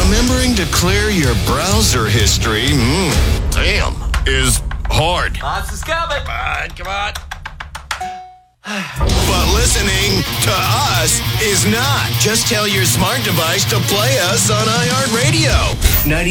Remembering to clear your browser history, damn, is hard. Monsters coming. Come on. But listening to us is not. Just tell your smart device to play us on iHeartRadio.